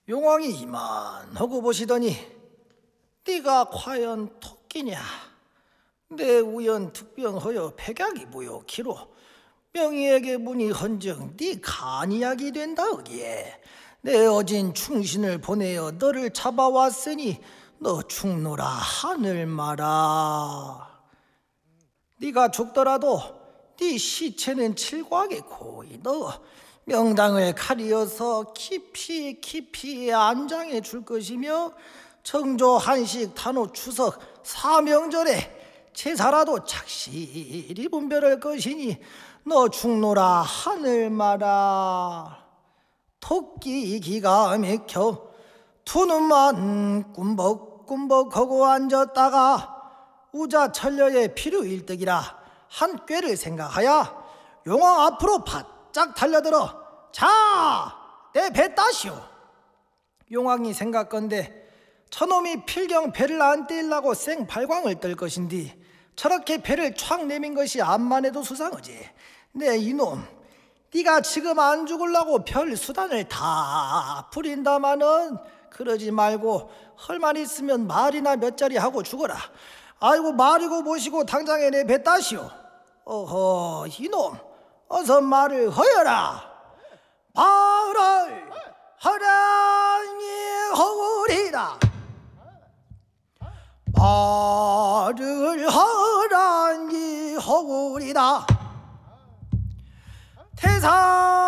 용왕이 이만하고 보시더니 네가 과연 토끼냐? 내 우연 특병하여 백약이 무효키로 명의에게 문이 헌정 네 간이약이 된다으기에 내 어진 충신을 보내어 너를 잡아왔으니 너 죽노라 하늘마라. 네가 죽더라도 네 시체는 칠곽에 고이 넣어 명당을 가리어서 깊이 깊이 안장해 줄 것이며 정조 한식 탄호 추석 사명절에 제사라도 착실히 분별할 것이니 너 죽노라 하늘마라. 토끼 기가 막혀 두 눈만 꿈벅꿈벅하고 앉았다가 우자천녀의 필요일득이라 한 꾀를 생각하여 용왕 앞으로 바짝 달려들어 자, 내 배 따시오. 용왕이 생각건대 저놈이 필경 배를 안 떼려고 생발광을 떨 것인디 저렇게 배를 촥 내민 것이 암만 해도 수상하지. 네 이놈, 네가 지금 안 죽으려고 별 수단을 다 부린다마는 그러지 말고 헐만 있으면 말이나 몇 자리 하고 죽어라. 아이고 말이고 뭐시고 당장에 내 배 따시오. 어허 이놈, 어서 말을 허여라. 말을 하라니 허우리라. 말을 하라니 허우리다. 태상